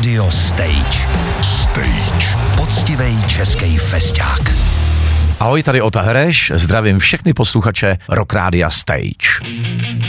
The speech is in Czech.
Rádio Stage. Stage. Poctivej český festák. Ahoj, tady Ota Hereš, zdravím všechny posluchače Rock Rádia Stage.